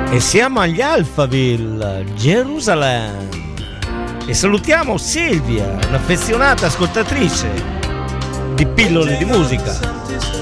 E siamo agli Alphaville, Gerusalemme. E salutiamo Silvia, un'affezionata ascoltatrice di pillole di musica.